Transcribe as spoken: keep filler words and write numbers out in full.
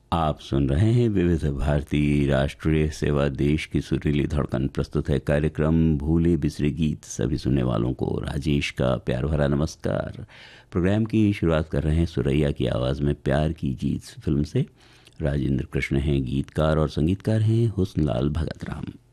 आप सुन रहे हैं विविध भारती राष्ट्रीय सेवा, देश की सुरीली धड़कन। प्रस्तुत है कार्यक्रम भूले बिसरे गीत। सभी सुनने वालों को राजेश का प्यार भरा नमस्कार। प्रोग्राम की शुरुआत कर रहे हैं सुरैया की आवाज़ में प्यार की जीत फिल्म से। राजेंद्र कृष्ण हैं गीतकार और संगीतकार हैं हुस्नलाल भगत राम।